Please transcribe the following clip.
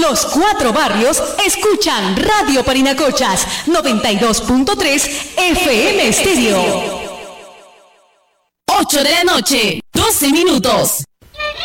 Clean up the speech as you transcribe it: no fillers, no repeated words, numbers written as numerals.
Los 4 barrios escuchan Radio Parinacochas 92.3 FM Estéreo. 8 de la noche, 12 minutos.